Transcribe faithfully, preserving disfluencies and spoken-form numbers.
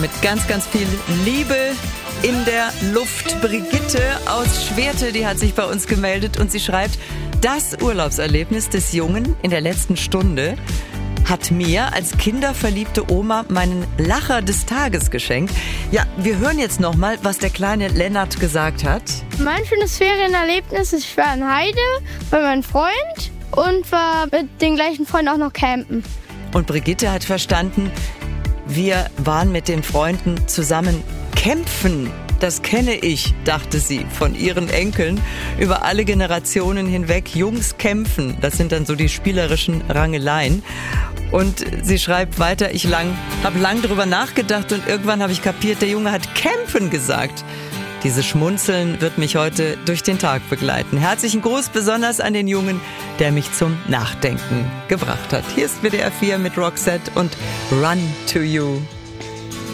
Mit ganz, ganz viel Liebe in der Luft. Brigitte aus Schwerte, die hat sich bei uns gemeldet und sie schreibt, das Urlaubserlebnis des Jungen in der letzten Stunde hat mir als kinderverliebte Oma meinen Lacher des Tages geschenkt. Ja, wir hören jetzt nochmal, was der kleine Lennart gesagt hat. Mein schönes Ferienerlebnis ist, ich war in Heide bei meinem Freund und war mit den gleichen Freunden auch noch campen. Und Brigitte hat verstanden, wir waren mit den Freunden zusammen kämpfen. Das kenne ich, dachte sie, von ihren Enkeln. Über alle Generationen hinweg Jungs kämpfen. Das sind dann so die spielerischen Rangeleien. Und sie schreibt weiter, ich lang, habe lang drüber nachgedacht und irgendwann habe ich kapiert, der Junge hat kämpfen gesagt. Dieses Schmunzeln wird mich heute durch den Tag begleiten. Herzlichen Gruß besonders an den Jungen, der mich zum Nachdenken gebracht hat. Hier ist W D R vier mit Roxette und Run to You.